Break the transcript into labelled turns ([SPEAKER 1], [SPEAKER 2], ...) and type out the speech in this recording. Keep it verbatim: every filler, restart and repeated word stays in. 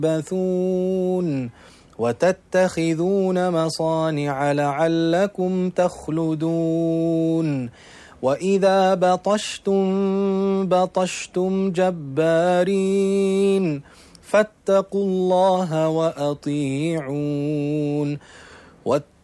[SPEAKER 1] تلبثون وتتخذون مصانع لعلكم تخلدون وإذا بطشتم بطشتم جبارين فاتقوا الله وأطيعون